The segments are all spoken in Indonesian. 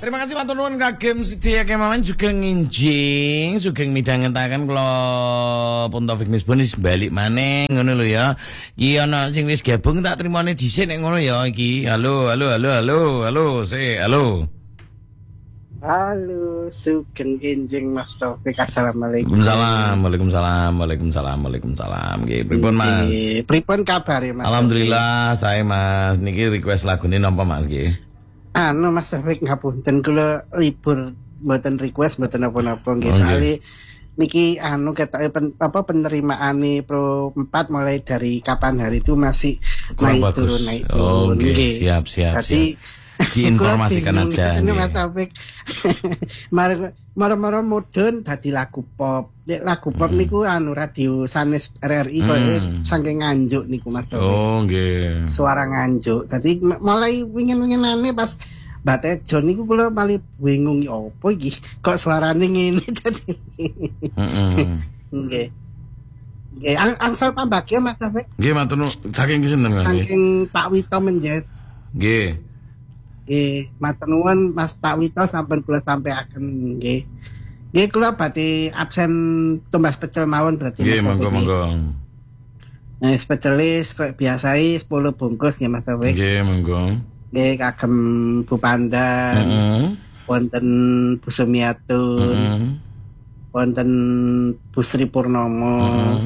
terima kasih matur nuwun kagem sedia kemawan juga nginjing, sugeng midhangetaken kula pun Taufik Misbah wis balik maneh ngono lho ya. Iki ana sing wis gabung tak trimane dhisik nek ngono ya iki. Halo. Halo, sugeng enjing Mas Taufik. Assalamualaikum. Waalaikumsalam. Nggih, pripun Mas? Pripun kabare Mas? Alhamdulillah, saya Mas. Niki request lagune napa Mas nggih? Mas Taufik ngapunten kula libur mboten request mboten napa-napa nggih sale niki ketoke penerimaane Pro 4 mulai dari kapan hari itu masih naik turun. Nggih, siap. Jadi diinformasikan aja. Ini Mas Taufik. Maro-maro mudhun dadi lagu pop. Nek lagu pop niku radio sanes RRI kok saking nganjuk niku Mas Taufik. Oh, nggih. Suara nganjuk. Dadi mulai wingin-winginane pas Mbak Jon niku kula malih bingung opo iki kok suarane ngene dadi. Nggih. Nggih, angsal pambagya Mas Taufik. Nggih, matur nuwun. Saking sinten Mas? Saking Pak Wito Menjes. Nggih. Nggih, matur nuwun Mas Pak Wito sampun kula sampaiaken nggih. Nggih kula badhe absen tumbas pecel mawon berarti. Nggih, monggo. Nah, spesialis kok biasai 10 bungkus nggih Mas Taufik. Nggih, monggo. Nggih, kagem Bu Pandan. Wonten Bu Sumiatun. Wonten Bu Sri Purnomo.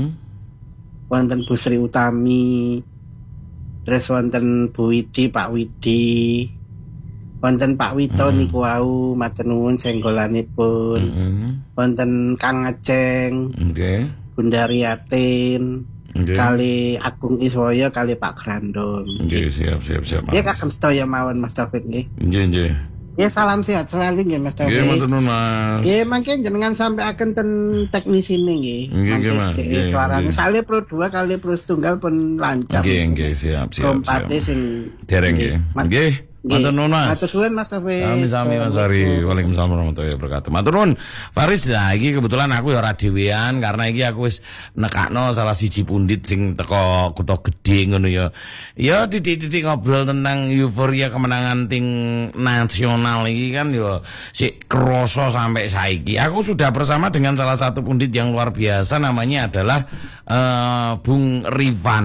Wonten Bu Sri Utami. Terus wonten Bu Widi, Pak Widi. Wonten Pak Wito niku wau matur nuwun senggolanipun. Wonten Kang Aceng. Nggih. Bunda Riatin. Kali Agung Iswoyo kali Pak Grandong. Nggih, siap. Ya kagem sedaya mawon Mas Taufik nggih. Nggih. Ya salam sehat selalu nggih Mas Taufik. Nggih, matur nuwun Mas. Nggih, mangke jenengan sampaiaken ten teknisine nggih. Nggih, Mas. Suarane sale Pro 2 kali Pro setunggal pun lancar. Nggih, siap. Kompate sing dereng nggih. Nggih. Matur nuwun Mas. Matur nuwun Mas Taufik. Sami Mas Ari. Waalaikumsalam warahmatullahi wabarakatuh. Matur nuwun. Faris, nah iki kebetulan aku ya ora dhewean karena iki aku wis nekakno salah siji pundit sing teko kutha gedhe ngono ya. Ya titik-titik ngobrol tentang euforia kemenangan tim nasional iki kan ya sik kroso sampai saiki. Aku sudah bersama dengan salah satu pundit yang luar biasa namanya adalah Bung Rifan.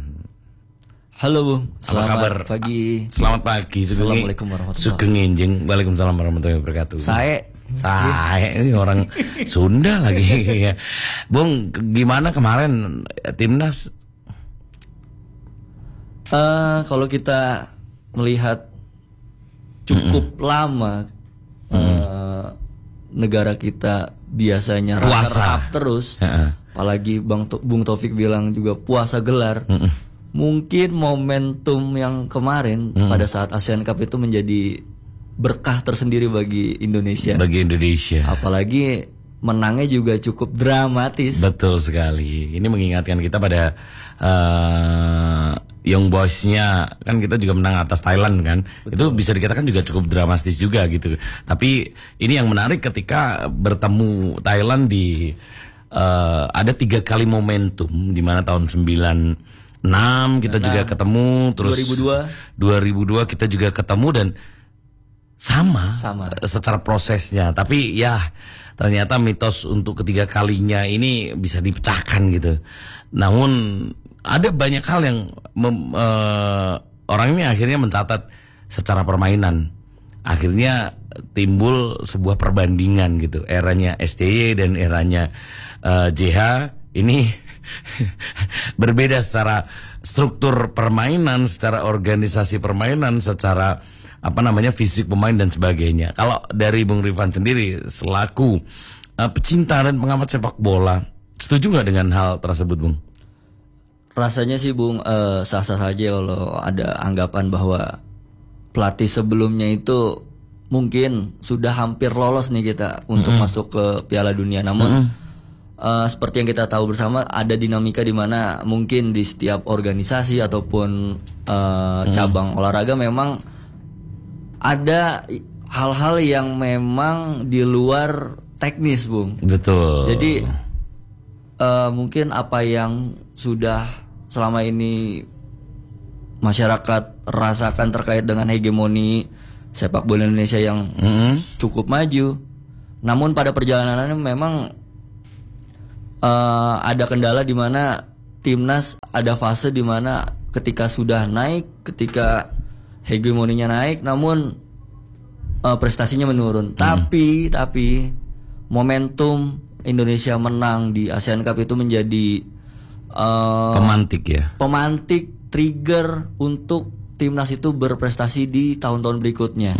Halo Bung, selamat pagi. Selamat pagi. Assalamualaikum warahmatullahi wabarakatuh. Sugeng enjing. Waalaikumsalam warahmatullahi wabarakatuh. Saya ini orang Sunda lagi ya. Bung, gimana kemarin timnas? Kalau kita melihat cukup lama negara kita biasanya runner-up terus. Apalagi Bung Taufik bilang juga puasa gelar. Mungkin momentum yang kemarin pada saat ASEAN Cup itu menjadi berkah tersendiri bagi Indonesia. Apalagi menangnya juga cukup dramatis. Betul sekali. Ini mengingatkan kita pada Young Boys-nya, kan kita juga menang atas Thailand kan. Betul. Itu bisa dikatakan juga cukup dramatis juga gitu. Tapi ini yang menarik ketika bertemu Thailand di ada 3 kali momentum di mana tahun 96 kita juga ketemu, terus 2002 kita juga ketemu dan sama secara prosesnya. Tapi ya ternyata mitos untuk ketiga kalinya ini bisa dipecahkan gitu. Namun ada banyak hal yang orang ini akhirnya mencatat secara permainan. Akhirnya timbul sebuah perbandingan gitu. Eranya STY dan eranya JH ini berbeda secara struktur permainan, secara organisasi permainan, secara fisik pemain dan sebagainya. Kalau dari Bung Rifan sendiri selaku pecinta dan pengamat sepak bola, setuju nggak dengan hal tersebut, Bung? Rasanya sih Bung sah-sah saja kalau ada anggapan bahwa pelatih sebelumnya itu mungkin sudah hampir lolos nih kita untuk masuk ke Piala Dunia. Namun seperti yang kita tahu bersama, ada dinamika di mana mungkin di setiap organisasi ataupun cabang olahraga memang ada hal-hal yang memang di luar teknis, Bung. Betul. Jadi mungkin apa yang sudah selama ini masyarakat rasakan terkait dengan hegemoni sepak bola Indonesia yang cukup maju. Namun pada perjalanannya memang ada kendala di mana timnas ada fase di mana ketika sudah naik, ketika hegemoninya naik, namun prestasinya menurun. Tapi momentum Indonesia menang di ASEAN Cup itu menjadi pemantik trigger untuk timnas itu berprestasi di tahun-tahun berikutnya.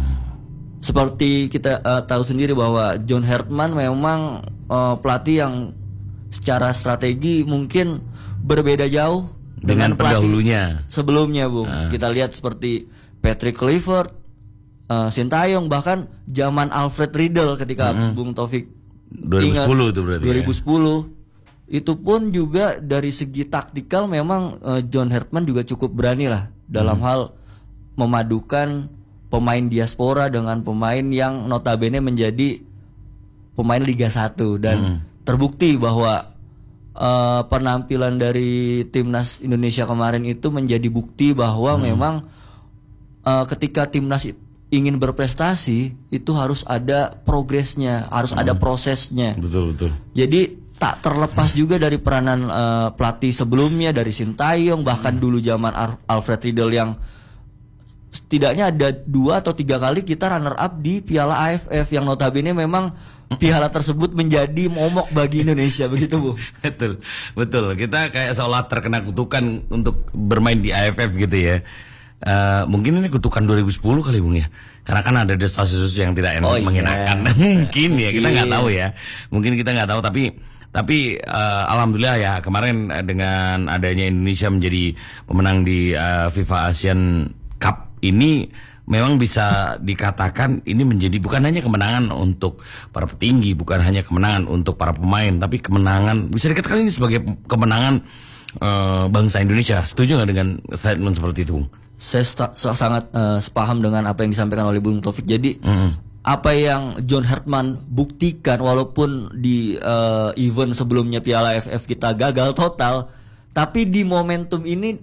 Seperti kita tahu sendiri bahwa John Hartman memang pelatih yang secara strategi mungkin berbeda jauh dengan pendahulunya sebelumnya, Bung. Kita lihat seperti Patrick Kluivert, Sintayong, bahkan zaman Alfred Riedel ketika Bung Taufik 2010 ingat, itu berarti 2010 itu pun juga dari segi taktikal memang John Hartman juga cukup berani lah dalam hal memadukan pemain diaspora dengan pemain yang notabene menjadi pemain Liga 1 dan terbukti bahwa penampilan dari timnas Indonesia kemarin itu menjadi bukti bahwa memang ketika timnas ingin berprestasi itu harus ada progresnya, harus ada prosesnya. Betul. Jadi tak terlepas juga dari peranan pelatih sebelumnya, dari Sintayong, bahkan dulu zaman Alfred Riedel yang setidaknya ada 2 atau 3 kali kita runner up di Piala AFF yang notabene memang piala tersebut menjadi momok bagi Indonesia, begitu Bu. Betul. Kita kayak seolah terkena kutukan untuk bermain di AFF gitu ya. Mungkin ini kutukan 2010 kali Bung ya. Karena kan ada desas-desus yang tidak enak, mengenakan. Mungkin ya, kita nggak tahu ya. Mungkin kita nggak tahu, tapi alhamdulillah ya kemarin dengan adanya Indonesia menjadi pemenang di FIFA ASEAN Cup ini memang bisa dikatakan ini menjadi bukan hanya kemenangan untuk para petinggi, bukan hanya kemenangan untuk para pemain, tapi kemenangan bisa dikatakan ini sebagai kemenangan bangsa Indonesia. Setuju nggak dengan statement seperti itu, Bung? Saya sangat sepaham dengan apa yang disampaikan oleh Bung Taufik. Jadi apa yang John Hartman buktikan walaupun di event sebelumnya Piala AFF kita gagal total, tapi di momentum ini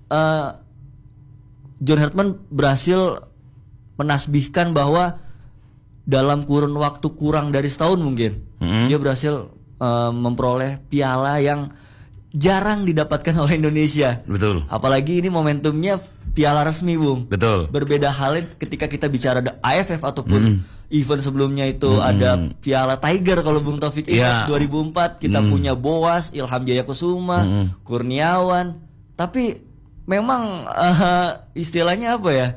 John Hartman berhasil menasbihkan bahwa dalam kurun waktu kurang dari setahun mungkin dia berhasil memperoleh piala yang jarang didapatkan oleh Indonesia. Betul. Apalagi ini momentumnya piala resmi, Bung. Betul. Berbeda halnya ketika kita bicara AFF ataupun event sebelumnya itu ada Piala Tiger kalau Bung Taufik ingat 2004 kita punya Boas, Ilham Jaya Kusuma, Kurniawan. Tapi memang istilahnya apa ya?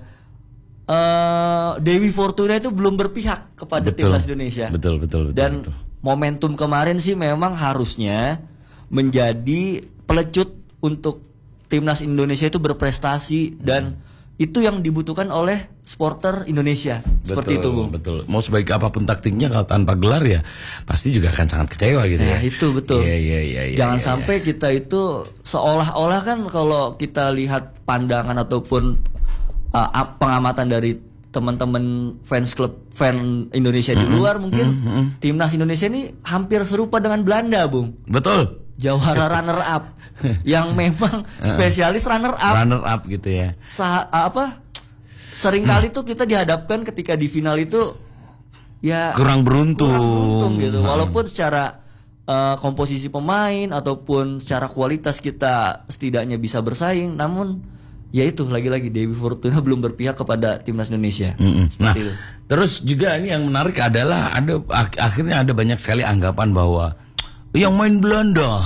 Dewi Fortuna itu belum berpihak kepada timnas Indonesia. Betul. Dan momentum kemarin sih memang harusnya menjadi pelecut untuk timnas Indonesia itu berprestasi dan itu yang dibutuhkan oleh supporter Indonesia. Seperti itu, Bung. Betul. Mau sebaik apapun taktiknya kalau tanpa gelar ya pasti juga akan sangat kecewa gitu ya. Itu betul. Iya. Jangan sampai kita itu seolah-olah kan kalau kita lihat pandangan ataupun pengamatan dari teman-teman fan Indonesia di luar mungkin timnas Indonesia ini hampir serupa dengan Belanda, Bung. Betul. Jawara runner up yang memang spesialis runner up gitu ya. Seringkali tuh kita dihadapkan ketika di final itu ya kurang beruntung gitu. Walaupun secara komposisi pemain ataupun secara kualitas kita setidaknya bisa bersaing, namun ya itu lagi-lagi Dewi Fortuna belum berpihak kepada timnas Indonesia. Seperti itu. Terus juga ini yang menarik adalah akhirnya ada banyak sekali anggapan bahwa yang main Belanda.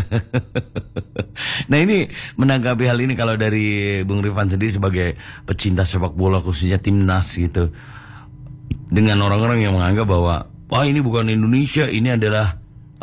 Nah ini menanggapi hal ini kalau dari Bung Rifan sendiri sebagai pecinta sepak bola khususnya timnas gitu, dengan orang-orang yang menganggap bahwa wah ini bukan Indonesia, ini adalah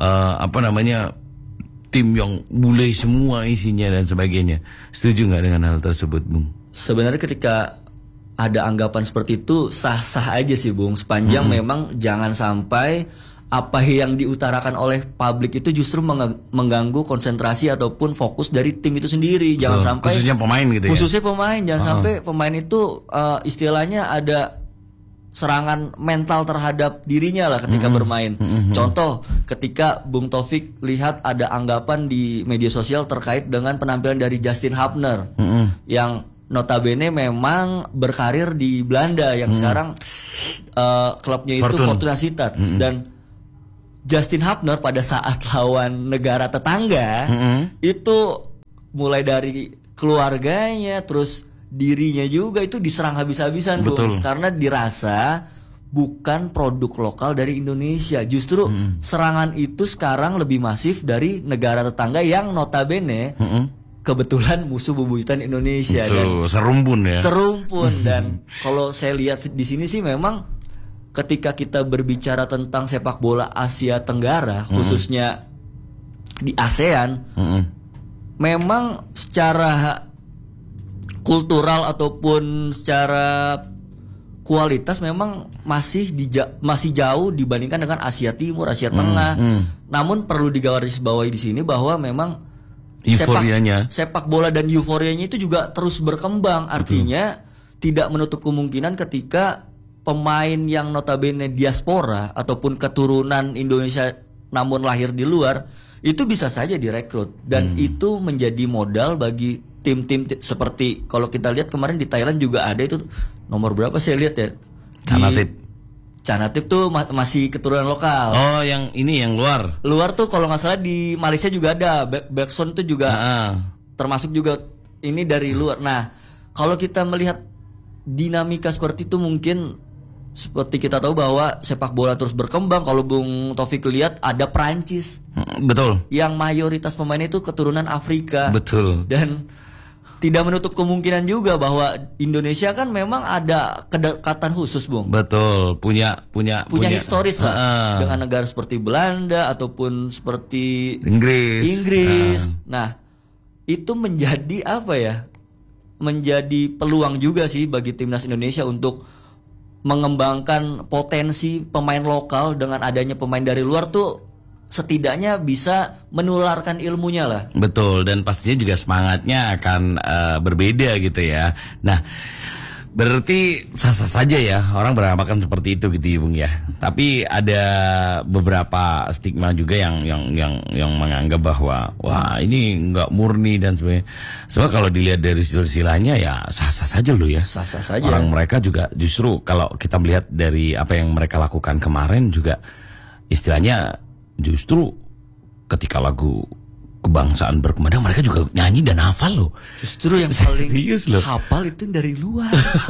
tim yang bule semua isinya dan sebagainya. Setuju nggak dengan hal tersebut, Bung? Sebenarnya ketika ada anggapan seperti itu sah-sah aja sih, Bung, sepanjang memang jangan sampai apa yang diutarakan oleh publik itu justru mengganggu konsentrasi ataupun fokus dari tim itu sendiri. Jangan sampai khususnya pemain gitu ya. Khususnya pemain, jangan sampai pemain itu istilahnya ada serangan mental terhadap dirinya lah ketika bermain. Contoh, ketika Bung Taufik lihat ada anggapan di media sosial terkait dengan penampilan dari Justin Hubner yang notabene memang berkarir di Belanda yang sekarang klubnya itu Fortuna Sittard. Dan Justin Hubner pada saat lawan negara tetangga itu mulai dari keluarganya terus dirinya juga itu diserang habis-habisan, Bung, karena dirasa bukan produk lokal dari Indonesia. Justru serangan itu sekarang lebih masif dari negara tetangga yang notabene kebetulan musuh bebuyutan Indonesia. Dan serumpun ya. Serumpun dan kalau saya lihat di sini sih memang ketika kita berbicara tentang sepak bola Asia Tenggara khususnya di ASEAN, memang secara kultural ataupun secara kualitas memang masih jauh dibandingkan dengan Asia Timur, Asia Tengah. Namun perlu digarisbawahi di sini bahwa memang sepak bola dan euforianya itu juga terus berkembang. Artinya tidak menutup kemungkinan ketika pemain yang notabene diaspora ataupun keturunan Indonesia namun lahir di luar itu bisa saja direkrut dan itu menjadi modal bagi tim-tim seperti kalau kita lihat kemarin di Thailand juga ada itu nomor berapa saya lihat ya. Canatip tuh masih keturunan lokal. Oh, yang ini yang luar. Luar tuh kalau nggak salah di Malaysia juga ada. Bergson tuh juga termasuk juga ini dari luar. Nah, kalau kita melihat dinamika seperti itu mungkin seperti kita tahu bahwa sepak bola terus berkembang. Kalau Bung Taufik lihat ada Prancis. Betul. Yang mayoritas pemainnya itu keturunan Afrika. Betul. Dan tidak menutup kemungkinan juga bahwa Indonesia kan memang ada kedekatan khusus, Bung. Betul, punya historis lah dengan negara seperti Belanda ataupun seperti Inggris. Nah, itu menjadi apa ya? Menjadi peluang juga sih bagi timnas Indonesia untuk mengembangkan potensi pemain lokal dengan adanya pemain dari luar tuh setidaknya bisa menularkan ilmunya lah. Betul, dan pastinya juga semangatnya akan berbeda gitu ya. Nah, berarti sah-sah saja ya orang beranggapan seperti itu gitu ya, Bung ya. Tapi ada beberapa stigma juga yang menganggap bahwa wah ini nggak murni dan sebagainya. Sebab kalau dilihat dari silsilahnya ya sah-sah saja loh ya. Sah-sah saja. Orang mereka juga justru kalau kita melihat dari apa yang mereka lakukan kemarin juga istilahnya justru ketika lagu kebangsaan berkumandang mereka juga nyanyi dan hafal loh. Justru yang paling hafal itu dari luar.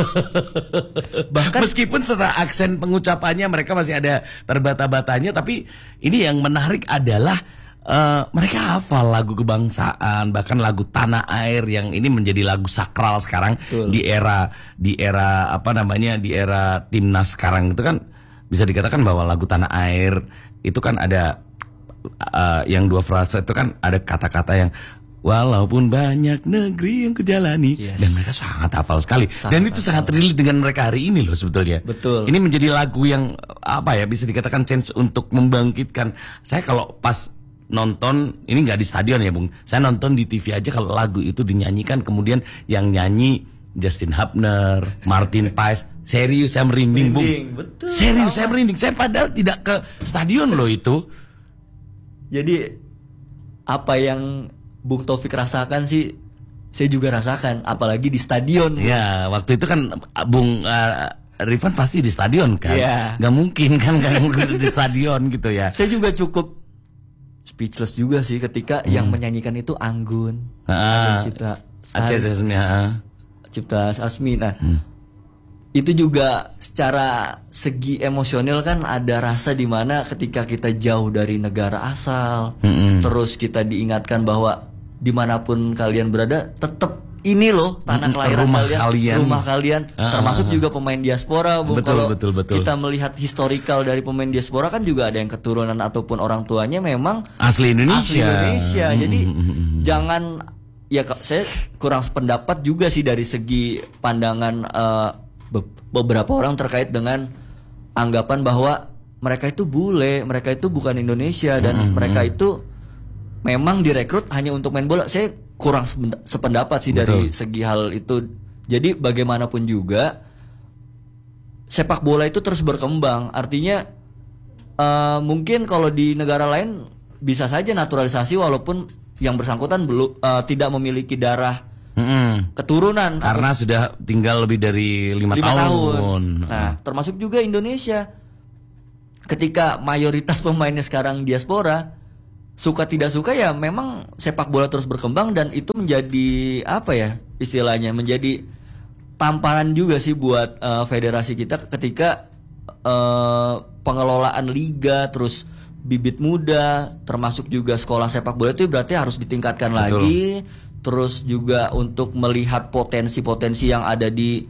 Bahkan meskipun setelah aksen pengucapannya mereka masih ada terbata-batanya, tapi ini yang menarik adalah mereka hafal lagu kebangsaan, bahkan lagu Tanah Air yang ini menjadi lagu sakral sekarang. Betul. di era apa namanya di era timnas sekarang itu kan bisa dikatakan bahwa lagu Tanah Air itu kan ada yang dua frase itu kan ada kata-kata yang walaupun banyak negeri yang kujalani, dan mereka sangat hafal sekali dan itu sangat relate dengan mereka hari ini loh sebetulnya. Betul. Ini menjadi lagu yang apa ya bisa dikatakan chance untuk membangkitkan. Saya kalau pas nonton ini nggak di stadion ya, Bung, saya nonton di TV aja kalau lagu itu dinyanyikan kemudian yang nyanyi Justin Hubner, Martin Paes, serius saya merinding, Bung. Betul. Serius saya merinding. Saya padahal tidak ke stadion loh itu. Jadi apa yang Bung Taufik rasakan sih saya juga rasakan, apalagi di stadion. Ya, waktu itu kan Bung Rifan pasti di stadion kan. Gak mungkin kan di stadion gitu ya. Saya juga cukup speechless juga sih ketika yang menyanyikan itu Anggun. Cipta Asmi. Nah, itu juga secara segi emosional kan ada rasa di mana ketika kita jauh dari negara asal, terus kita diingatkan bahwa dimanapun kalian berada, tetap ini loh tanah kelahiran rumah kalian. Termasuk juga pemain diaspora, Bung. Betul. Kita melihat historikal dari pemain diaspora kan juga ada yang keturunan ataupun orang tuanya memang asli Indonesia. Jadi jangan. Ya, saya kurang sependapat juga sih dari segi pandangan beberapa orang terkait dengan anggapan bahwa mereka itu bule, mereka itu bukan Indonesia dan mereka itu memang direkrut hanya untuk main bola. Saya kurang sependapat sih dari segi hal itu. Jadi bagaimanapun juga sepak bola itu terus berkembang. Artinya mungkin kalau di negara lain bisa saja naturalisasi walaupun yang bersangkutan belum tidak memiliki darah keturunan Karena sudah tinggal lebih dari 5 tahun. Nah, termasuk juga Indonesia. Ketika mayoritas pemainnya sekarang diaspora, suka tidak suka ya memang sepak bola terus berkembang, dan itu menjadi apa ya istilahnya, menjadi tamparan juga sih buat federasi kita ketika pengelolaan liga, terus bibit muda, termasuk juga sekolah sepak bola itu berarti harus ditingkatkan lagi. Terus juga untuk melihat potensi-potensi yang ada di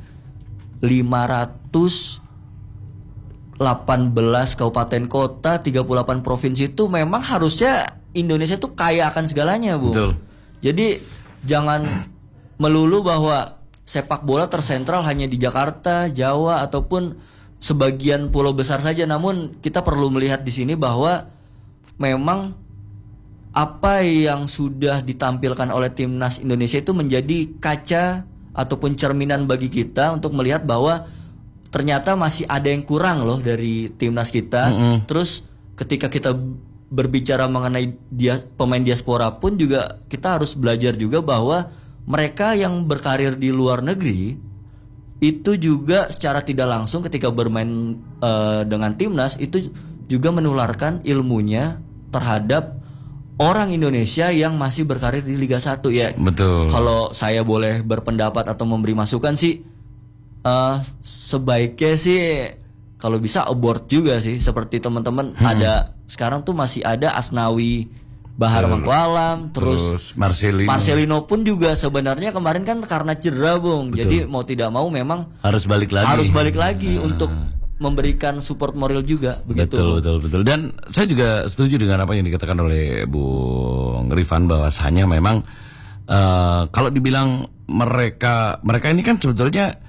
518 kabupaten kota, 38 provinsi itu memang harusnya Indonesia tuh kaya akan segalanya, Bu. Betul. Jadi jangan melulu bahwa sepak bola tersentral hanya di Jakarta, Jawa ataupun sebagian pulau besar saja. Namun kita perlu melihat di sini bahwa memang apa yang sudah ditampilkan oleh timnas Indonesia itu menjadi kaca ataupun cerminan bagi kita untuk melihat bahwa ternyata masih ada yang kurang loh dari timnas kita. Terus ketika kita berbicara mengenai pemain diaspora pun juga kita harus belajar juga bahwa mereka yang berkarir di luar negeri itu juga secara tidak langsung ketika bermain dengan timnas itu juga menularkan ilmunya terhadap orang Indonesia yang masih berkarir di Liga 1 ya. Betul. Kalau saya boleh berpendapat atau memberi masukan sih, sebaiknya sih kalau bisa abort juga sih, seperti teman-teman ada sekarang tuh masih ada Asnawi Bahar Mangkualam, terus Marcelino pun juga sebenarnya kemarin kan karena cedera, Bung. Jadi mau tidak mau memang harus balik lagi. Untuk memberikan support moral juga begitu. Betul. Dan saya juga setuju dengan apa yang dikatakan oleh Bung Rifan bahwasanya memang kalau dibilang mereka ini kan sebetulnya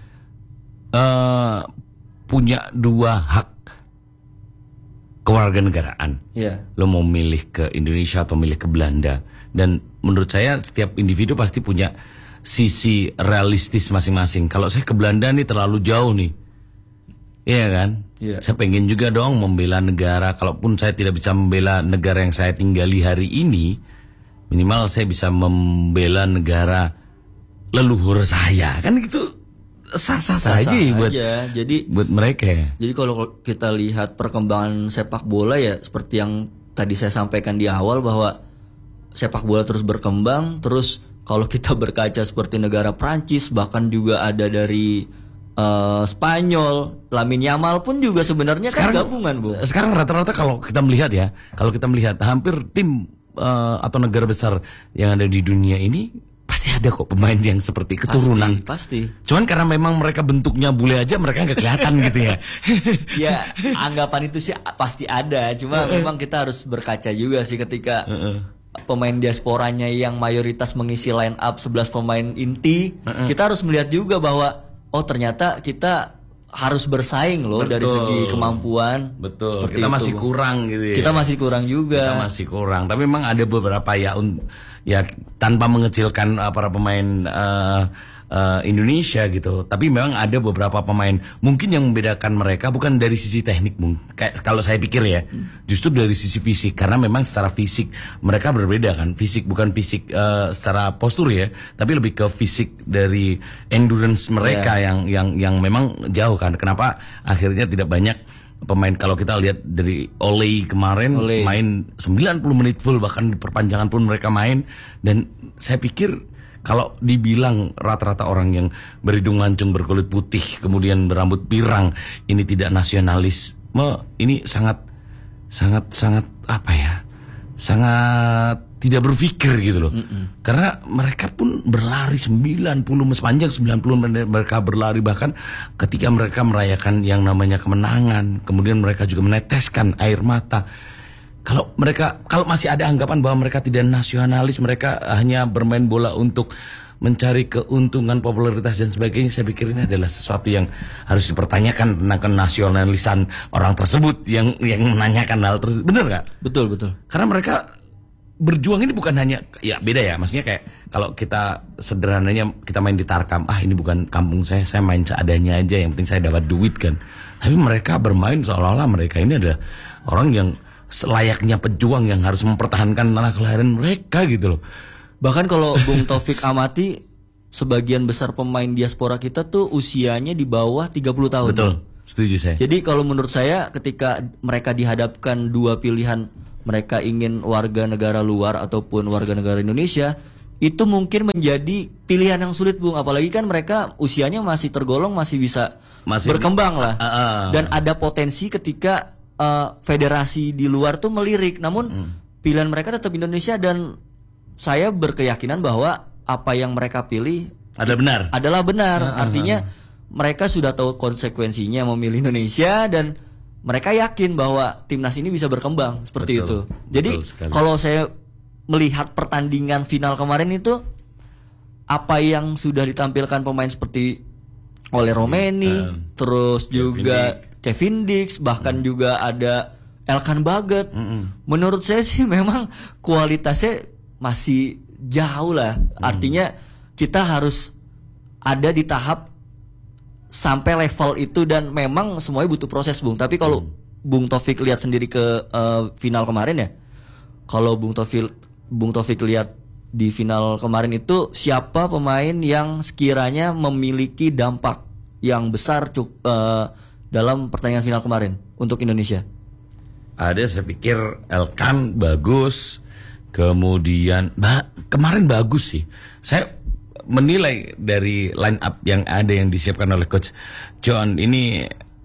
punya 2 hak kewarganegaraan. Lo mau milih ke Indonesia atau milih ke Belanda. Dan menurut saya setiap individu pasti punya sisi realistis masing-masing. Kalau saya ke Belanda nih terlalu jauh nih. Iya kan? Saya pengen juga dong membela negara. Kalaupun saya tidak bisa membela negara yang saya tinggali hari ini, minimal saya bisa membela negara leluhur saya. Kan gitu sah-sah saja buat jadi buat mereka. Jadi kalau kita lihat perkembangan sepak bola ya seperti yang tadi saya sampaikan di awal bahwa sepak bola terus berkembang. Terus kalau kita berkaca seperti negara Prancis, bahkan juga ada dari Spanyol, Lamine Yamal pun juga sebenarnya kan gabungan, Bu. Sekarang rata-rata kalau kita melihat hampir tim atau negara besar yang ada di dunia ini pasti ada kok pemain yang seperti keturunan. Pasti. Cuman karena memang mereka bentuknya bule aja mereka nggak kelihatan gitu ya. Ya, anggapan itu sih pasti ada. Cuma memang kita harus berkaca juga sih ketika pemain diasporanya yang mayoritas mengisi line up 11 pemain inti, kita harus melihat juga bahwa oh ternyata kita harus bersaing loh dari segi kemampuan. Betul. Seperti kita itu, masih kurang gitu ya. Kita masih kurang juga. Tapi memang ada beberapa ya tanpa mengecilkan para pemain Indonesia gitu. Tapi memang ada beberapa pemain mungkin yang membedakan mereka bukan dari sisi teknik, Bung. Kayak kalau saya pikir ya, justru dari sisi fisik, karena memang secara fisik mereka berbeda kan. Fisik bukan fisik secara postur ya, tapi lebih ke fisik dari endurance mereka yang memang jauh kan. Kenapa akhirnya tidak banyak pemain, kalau kita lihat dari Ole kemarin main 90 menit full, bahkan di perpanjangan pun mereka main. Dan saya pikir kalau dibilang rata-rata orang yang berhidung mancung, berkulit putih, kemudian berambut pirang, ini tidak nasionalisme, ini sangat apa ya? Sangat tidak berpikir gitu loh. Karena mereka pun berlari 90, sepanjang 90 menit mereka berlari, bahkan ketika mereka merayakan yang namanya kemenangan, kemudian mereka juga meneteskan air mata. Kalau masih ada anggapan bahwa mereka tidak nasionalis, mereka hanya bermain bola untuk mencari keuntungan, popularitas dan sebagainya, saya pikir ini adalah sesuatu yang harus dipertanyakan tentang kenasionalisan orang tersebut yang menanyakan hal tersebut. Bener nggak? Betul. Karena mereka berjuang ini bukan hanya, ya beda ya, maksudnya kayak kalau kita sederhananya kita main di Tarkam, ini bukan kampung saya main seadanya aja, yang penting saya dapat duit kan. Tapi mereka bermain seolah-olah mereka ini adalah orang yang selayaknya pejuang yang harus mempertahankan tanah kelahiran mereka gitu loh. Bahkan kalau Bung Taufik amati sebagian besar pemain diaspora kita tuh usianya di bawah 30 tahun. Betul, setuju saya. Jadi kalau menurut saya ketika mereka dihadapkan dua pilihan, mereka ingin warga negara luar ataupun warga negara Indonesia, itu mungkin menjadi pilihan yang sulit, Bung. Apalagi kan mereka usianya masih tergolong masih bisa berkembang lah. Dan ada potensi ketika federasi di luar tuh melirik. Namun pilihan mereka tetap Indonesia, dan saya berkeyakinan bahwa apa yang mereka pilih adalah benar. Artinya mereka sudah tahu konsekuensinya memilih Indonesia, dan mereka yakin bahwa timnas ini bisa berkembang seperti itu. Jadi kalau saya melihat pertandingan final kemarin itu, apa yang sudah ditampilkan pemain seperti Ole Romeni, terus juga Kevin Dix, bahkan juga ada Elkan Baget. Menurut saya sih memang kualitasnya masih jauh lah. Artinya kita harus ada di tahap sampai level itu, dan memang semuanya butuh proses, Bung. Tapi kalau Bung Taufik lihat sendiri ke final kemarin ya, kalau Bung Taufik lihat di final kemarin itu, siapa pemain yang sekiranya memiliki dampak yang besar dalam pertandingan final kemarin untuk Indonesia? Ada, saya pikir Elkan bagus. Kemudian kemarin bagus sih. Saya menilai dari line up yang ada yang disiapkan oleh Coach John ini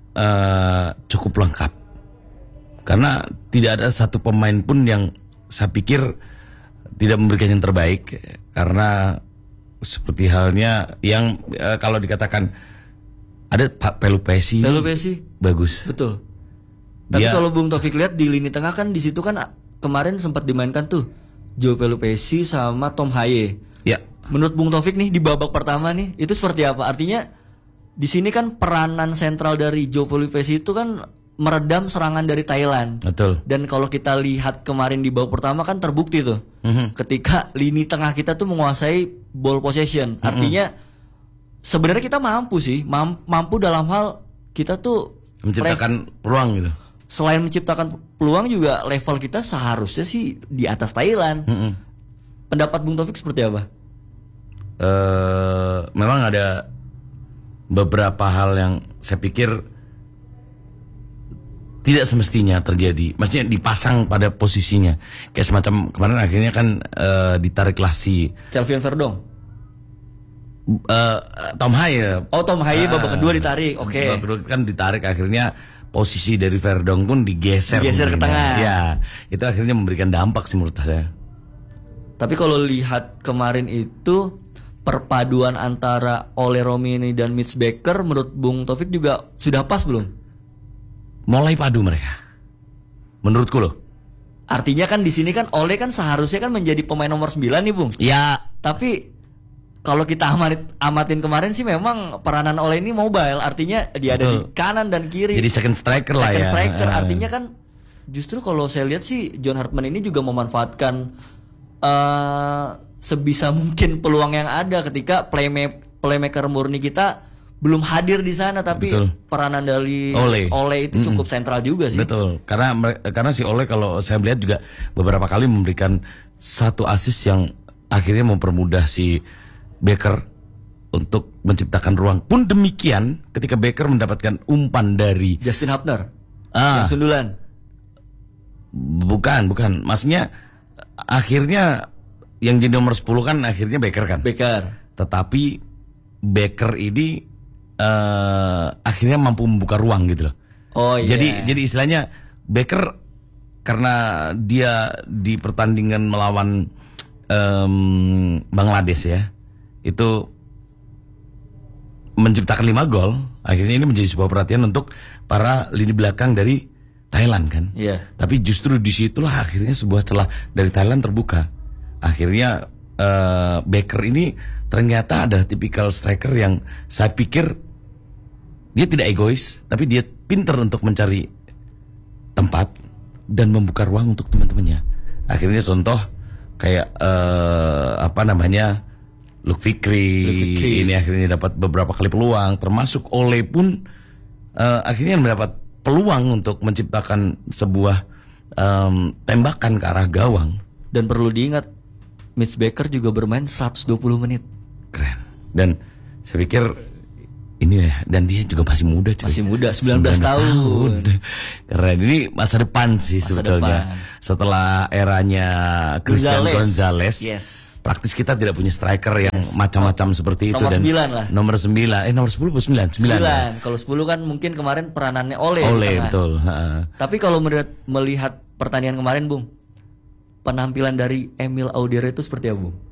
cukup lengkap. Karena tidak ada satu pemain pun yang saya pikir tidak memberikan yang terbaik. Karena seperti halnya yang kalau dikatakan ada Pak Pelupesi bagus. Betul. Tapi kalau Bung Taufik lihat di lini tengah kan, di situ kan kemarin sempat dimainkan tuh Joe Pelupesi sama Tom Haye. Ya. Menurut Bung Taufik nih di babak pertama nih itu seperti apa? Artinya di sini kan peranan sentral dari Joe Pelupesi itu kan meredam serangan dari Thailand. Betul. Dan kalau kita lihat kemarin di babak pertama kan terbukti tuh. Ketika lini tengah kita tuh menguasai ball possession. Artinya sebenarnya kita mampu sih, mampu dalam hal kita tuh menciptakan peluang gitu. Selain menciptakan peluang juga level kita seharusnya sih di atas Thailand. Pendapat Bung Taufik seperti apa? Memang ada beberapa hal yang saya pikir tidak semestinya terjadi. Maksudnya dipasang pada posisinya. Kayak semacam kemarin akhirnya kan ditariklah si Kelvin Verdong. Tom Haye. Oh, Tom Haye babak kedua ditarik. Oke. Babak kedua kan ditarik, akhirnya posisi dari Verdong pun digeser ke tengah. Ya, itu akhirnya memberikan dampak sih menurut saya. Tapi kalau lihat kemarin itu perpaduan antara Ole Romeni dan Mitch Baker, menurut Bung Taufik juga sudah pas belum? Mulai padu mereka. Menurutku loh. Artinya kan di sini kan Ole kan seharusnya kan menjadi pemain nomor 9 nih, Bung. Ya, tapi kalau kita amatin kemarin sih memang peranan Ole ini mobile, artinya dia ada di kanan dan kiri. Jadi second striker lah ya. Second striker, artinya kan justru kalau saya lihat sih John Hartman ini juga memanfaatkan sebisa mungkin peluang yang ada ketika playmaker murni kita belum hadir di sana, tapi peranan dari Ole itu cukup sentral juga sih. Betul, karena si Ole kalau saya melihat juga beberapa kali memberikan satu assist yang akhirnya mempermudah si Baker untuk menciptakan ruang. Pun demikian ketika Baker mendapatkan umpan dari Justin Hubner yang sundulan. Bukan. Maksudnya akhirnya yang jadi nomor 10 kan akhirnya Baker kan. Tetapi Baker ini akhirnya mampu membuka ruang gitu loh. Oh iya. Jadi istilahnya Baker karena dia di pertandingan melawan Bangladesh ya, itu menciptakan 5 gol. Akhirnya ini menjadi sebuah perhatian untuk para lini belakang dari Thailand kan. Tapi justru disitulah akhirnya sebuah celah dari Thailand terbuka. Akhirnya Baker ini ternyata adalah tipikal striker yang saya pikir dia tidak egois, tapi dia pintar untuk mencari tempat dan membuka ruang untuk teman-temannya. Akhirnya contoh kayak Luke Fikri ini akhirnya dapat beberapa kali peluang, termasuk Ole pun akhirnya mendapat peluang untuk menciptakan sebuah tembakan ke arah gawang. Dan perlu diingat, Mitch Baker juga bermain 120 menit. Keren. Dan saya pikir ini ya, dan dia juga masih muda cuy. Masih muda, 19 tahun. Keren, ini masa depan sih sebetulnya. Setelah eranya Christian Gonzalez. Yes. Praktis kita tidak punya striker yang macam-macam seperti itu. Nomor 9 lah. Nomor 9. Nomor 10 atau 9? 9. Kalau 10 kan mungkin kemarin peranannya Ole betul. Tapi kalau melihat pertandingan kemarin, Bung, penampilan dari Emil Audere itu seperti apa, Bung?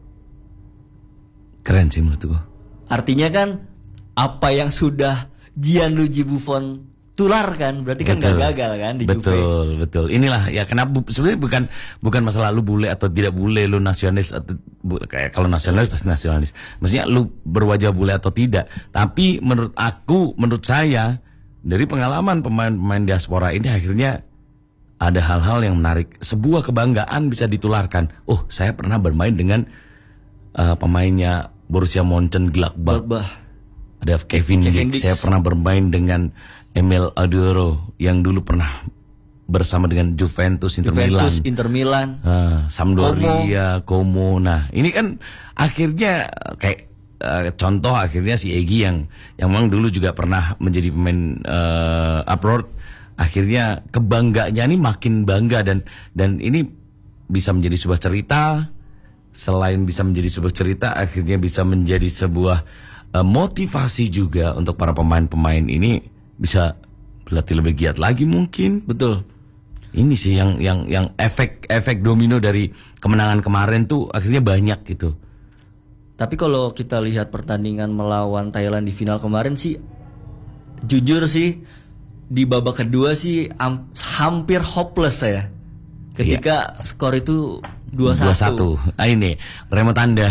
Keren sih menurut gua. Artinya kan apa yang sudah Gianluigi Buffon tularkan berarti kan gak gagal kan di Juve. Betul. Inilah ya kenapa sebenarnya bukan masalah lu bule atau tidak bule, lu nasionalis atau kayak kalau nasionalis pasti nasionalis. Maksudnya lu berwajah bule atau tidak. Tapi menurut saya dari pengalaman pemain-pemain diaspora ini akhirnya ada hal-hal yang menarik. Sebuah kebanggaan bisa ditularkan. Oh, saya pernah bermain dengan pemainnya Borussia Mönchengladbach. Ada Kevin Dix. Saya pernah bermain dengan Emil Audero yang dulu pernah bersama dengan Juventus, Inter Milan. Sampdoria, Como. Nah, ini kan akhirnya kayak contoh akhirnya si Egy yang memang dulu juga pernah menjadi pemain abroad. Akhirnya kebanggaannya ini makin bangga dan ini bisa menjadi sebuah cerita. Selain bisa menjadi sebuah cerita, akhirnya bisa menjadi sebuah motivasi juga untuk para pemain-pemain ini bisa berlatih lebih giat lagi mungkin. Betul. Ini sih yang efek domino dari kemenangan kemarin tuh akhirnya banyak gitu. Tapi kalau kita lihat pertandingan melawan Thailand di final kemarin sih, jujur sih di babak kedua sih hampir hopeless saya. Ketika skor itu 2-1. Ini remontanda.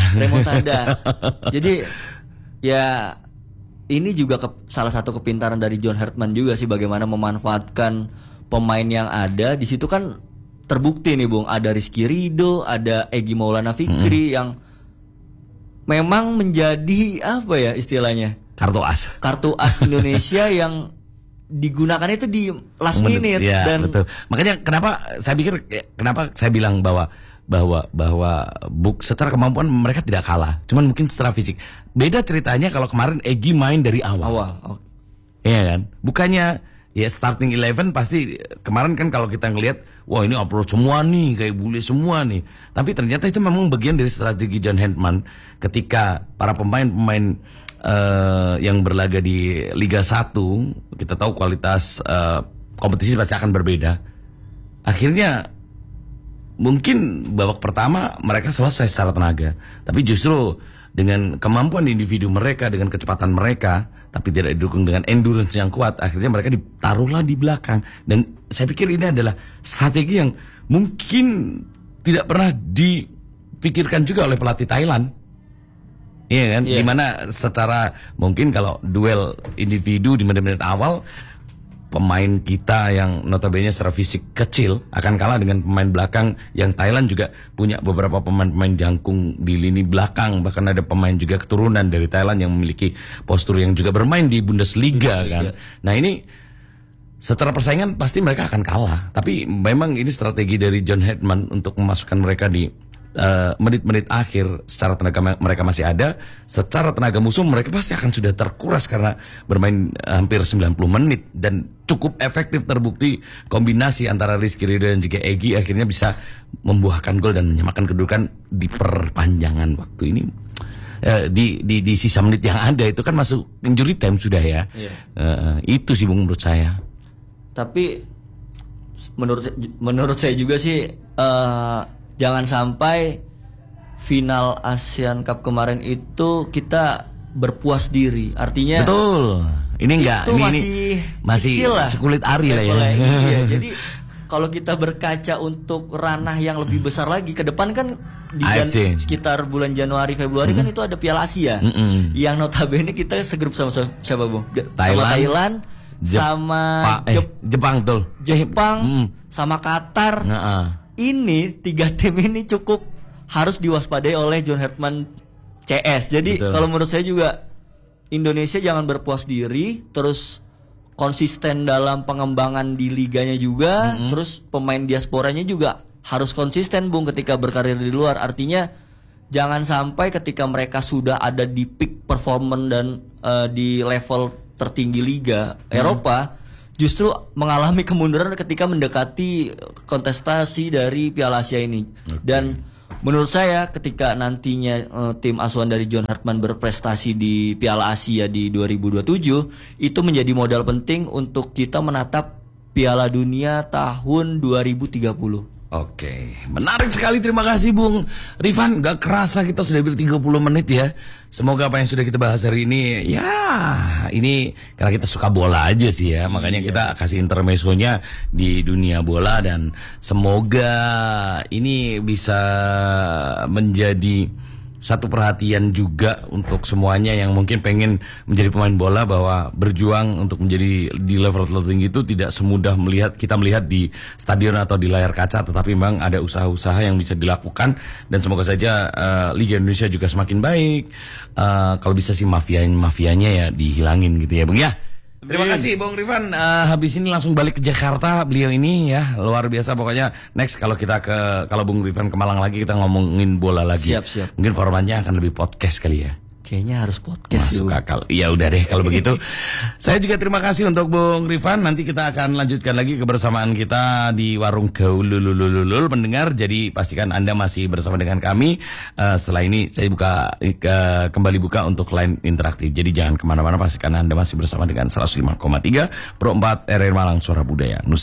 Jadi ya ini juga salah satu kepintaran dari John Hartman juga sih bagaimana memanfaatkan pemain yang ada. Di situ kan terbukti nih, Bung, ada Rizky Ridho, ada Egy Maulana Fikri yang memang menjadi apa ya istilahnya? Kartu as Indonesia yang digunakan itu di last minute ya, dan betul. Makanya kenapa saya bilang bahwa secara kemampuan mereka tidak kalah, cuman mungkin secara fisik. Beda ceritanya kalau kemarin Egy main dari awal. Iya kan? Bukannya ya starting 11 pasti kemarin kan kalau kita ngelihat wah ini approach semua nih kayak bule semua nih. Tapi ternyata itu memang bagian dari strategi John Hartman ketika para pemain-pemain yang berlaga di Liga 1, kita tahu kualitas kompetisi pasti akan berbeda. Akhirnya mungkin babak pertama mereka selesai secara tenaga, tapi justru dengan kemampuan individu mereka, dengan kecepatan mereka, tapi tidak didukung dengan endurance yang kuat, akhirnya mereka ditaruhlah di belakang. Dan saya pikir ini adalah strategi yang mungkin tidak pernah dipikirkan juga oleh pelatih Thailand. Iya kan? Dimana secara mungkin kalau duel individu di menit-menit awal, pemain kita yang notabene secara fisik kecil akan kalah dengan pemain belakang yang Thailand juga punya beberapa pemain-pemain jangkung di lini belakang, bahkan ada pemain juga keturunan dari Thailand yang memiliki postur yang juga bermain di Bundesliga kan. Nah ini secara persaingan pasti mereka akan kalah, tapi memang ini strategi dari John Hartman untuk memasukkan mereka di menit-menit akhir. Secara tenaga mereka masih ada, secara tenaga musuh mereka pasti akan sudah terkuras karena bermain hampir 90 menit dan cukup efektif, terbukti kombinasi antara Rizky Ridho dan juga Egy akhirnya bisa membuahkan gol dan menyamakan kedudukan di perpanjangan waktu ini. Di sisa menit yang ada itu kan masuk injury time sudah ya. Itu sih Bung menurut saya. Tapi menurut saya juga sih jangan sampai final ASEAN Cup kemarin itu kita berpuas diri. Artinya betul. Ini enggak, ini masih sekulit ari lah ya. Iya, jadi kalau kita berkaca untuk ranah yang lebih besar lagi ke depan kan di sekitar bulan Januari Februari kan itu ada Piala Asia. Yang notabene kita segrup sama siapa, Bung? Sama Thailand, sama Jepang tuh. Sama Qatar. Ini 3 tim ini cukup harus diwaspadai oleh John Hartman CS. Jadi kalau menurut saya juga Indonesia jangan berpuas diri, terus konsisten dalam pengembangan di liganya juga, terus pemain diasporanya juga harus konsisten Bung ketika berkarir di luar. Artinya jangan sampai ketika mereka sudah ada di peak performance dan di level tertinggi Liga Eropa justru mengalami kemunduran ketika mendekati kontestasi dari Piala Asia ini. Dan menurut saya ketika nantinya tim asuhan dari John Hartman berprestasi di Piala Asia di 2027 itu menjadi modal penting untuk kita menatap Piala Dunia tahun 2030. Oke, menarik sekali. Terima kasih Bung Rifan. Gak kerasa kita sudah hampir 30 menit ya. Semoga apa yang sudah kita bahas hari ini, ya ini karena kita suka bola aja sih ya. Makanya kita kasih intermezzonya di dunia bola. Dan semoga ini bisa menjadi satu perhatian juga untuk semuanya yang mungkin pengen menjadi pemain bola, bahwa berjuang untuk menjadi di level tertinggi itu tidak semudah kita melihat di stadion atau di layar kaca, tetapi memang ada usaha-usaha yang bisa dilakukan. Dan semoga saja Liga Indonesia juga semakin baik. Kalau bisa sih mafianya ya dihilangin gitu ya Bung ya. Terima kasih Bung Rifan. Habis ini langsung balik ke Jakarta beliau ini ya, luar biasa pokoknya. Next kalau Bung Rifan ke Malang lagi kita ngomongin bola lagi. Siap. Mungkin formatnya akan lebih podcast kali ya. Kayaknya harus podcast. Masuk akal. Ya udah deh kalau begitu. Saya juga terima kasih untuk Bung Rifan. Nanti kita akan lanjutkan lagi kebersamaan kita di Warung Gaululululul pendengar. Jadi pastikan Anda masih bersama dengan kami. Setelah ini saya kembali buka untuk line interaktif. Jadi jangan kemana-mana, pastikan Anda masih bersama dengan 105,3 Pro 4 RR Malang Suara Budaya.